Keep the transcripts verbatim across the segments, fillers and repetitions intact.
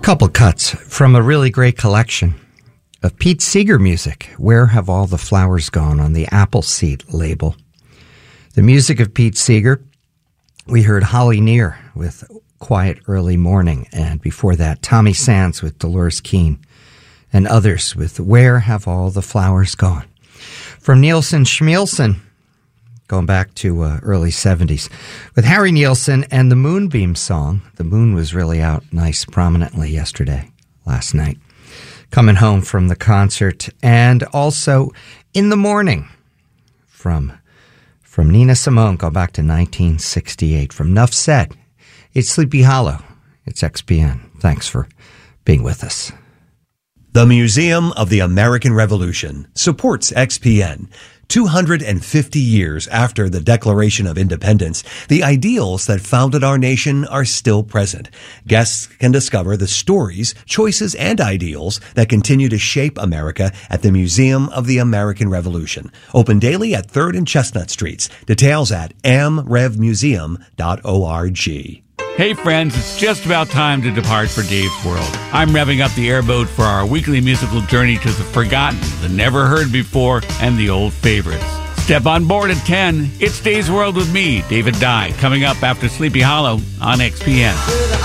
Couple cuts from a really great collection of Pete Seeger music, Where Have All the Flowers Gone, on the Appleseed label. The music of Pete Seeger, we heard Holly Near with Quiet Early Morning, and before that, Tommy Sands with Dolores Keane, and others with Where Have All the Flowers Gone. From Nielsen Schmielsen, going back to uh, early seventies, with Harry Nielsen and the Moonbeam song. The moon was really out nice prominently yesterday, last night. Coming home from the concert. And also In the Morning from, from Nina Simone, go back to nineteen sixty-eight. From Nuff Said, it's Sleepy Hollow. It's X P N. Thanks for being with us. The Museum of the American Revolution supports X P N. two hundred fifty years after the Declaration of Independence, the ideals that founded our nation are still present. Guests can discover the stories, choices, and ideals that continue to shape America at the Museum of the American Revolution. Open daily at third and Chestnut Streets. Details at am rev museum dot org. Hey friends, it's just about time to depart for Dave's World. I'm revving up the airboat for our weekly musical journey to the forgotten, the never heard before, and the old favorites. Step on board at ten. It's Dave's World with me, David Dye, coming up after Sleepy Hollow on X P N.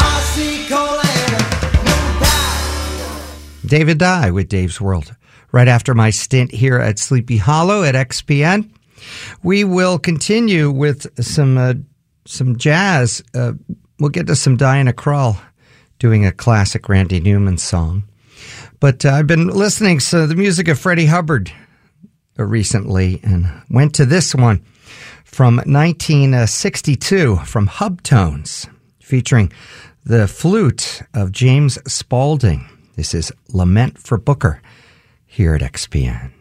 David Dye with Dave's World. Right after my stint here at Sleepy Hollow at X P N, we will continue with some uh, some jazz. Uh, We'll get to some Diana Krall doing a classic Randy Newman song. But uh, I've been listening to the music of Freddie Hubbard uh, recently and went to this one from nineteen sixty-two from Hubtones, featuring the flute of James Spaulding. This is Lament for Booker here at X P N.